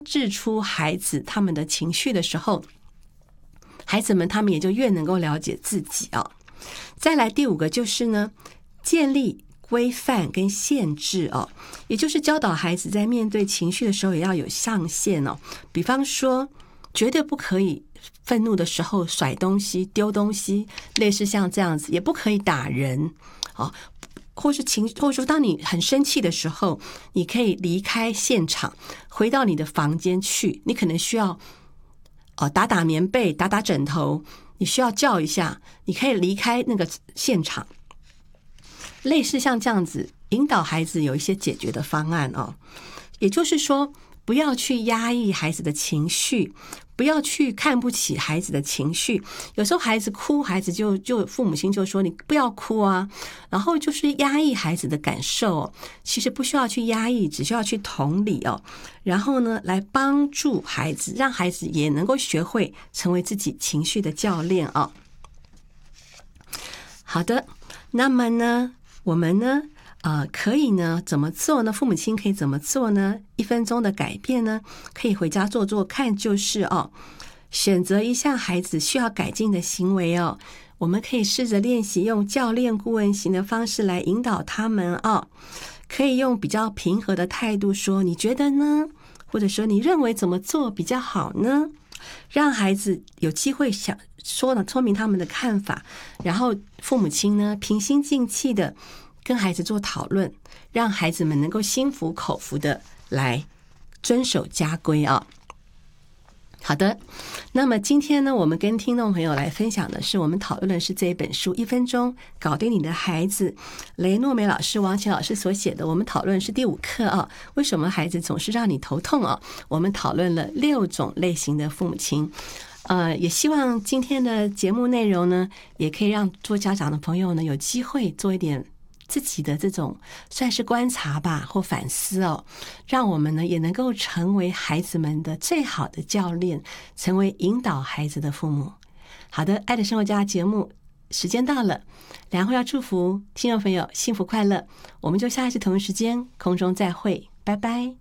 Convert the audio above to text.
制出孩子他们的情绪的时候，孩子们他们也就越能够了解自己哦。再来第5个就是呢，建立规范跟限制哦，也就是教导孩子在面对情绪的时候也要有上限哦。比方说，绝对不可以愤怒的时候甩东西、丢东西，类似像这样子，也不可以打人哦。或者说当你很生气的时候，你可以离开现场，回到你的房间去。你可能需要打打棉被、打打枕头，你需要叫一下，你可以离开那个现场。类似像这样子引导孩子有一些解决的方案哦。也就是说，不要去压抑孩子的情绪，不要去看不起孩子的情绪。有时候孩子哭，孩子就父母亲就说你不要哭啊，然后就是压抑孩子的感受哦。其实不需要去压抑，只需要去同理哦。然后呢，来帮助孩子，让孩子也能够学会成为自己情绪的教练哦。好的，那么呢，我们呢可以呢怎么做呢？父母亲可以怎么做呢？1分钟的改变呢，可以回家做做看，就是选择一项孩子需要改进的行为哦。我们可以试着练习用教练顾问型的方式来引导他们哦。可以用比较平和的态度说你觉得呢？或者说你认为怎么做比较好呢？让孩子有机会想说明他们的看法，然后父母亲呢平心静气的跟孩子做讨论，让孩子们能够心服口服的来遵守家规啊。好的，那么今天呢，我们跟听众朋友来分享的是，我们讨论的是这一本书《1分钟搞定你的孩子》，雷诺梅老师、王琦老师所写的。我们讨论的是第5课啊，为什么孩子总是让你头痛啊？我们讨论了6种类型的父母亲。也希望今天的节目内容呢，也可以让做家长的朋友呢有机会做一点自己的这种算是观察吧，或反思哦，让我们呢也能够成为孩子们的最好的教练，成为引导孩子的父母。好的，爱的生活家节目时间到了，然后要祝福听众朋友幸福快乐，我们就下一次同一时间空中再会，拜拜。